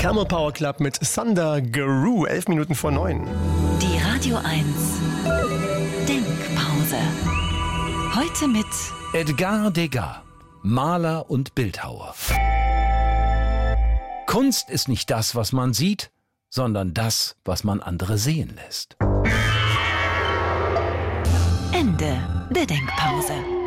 Camel Power Club mit Thunder Guru, 11 Minuten vor 9. Die Radio 1 Denkpause. Heute mit Edgar Degas, Maler und Bildhauer. Kunst ist nicht das, was man sieht, sondern das, was man andere sehen lässt. Ende der Denkpause.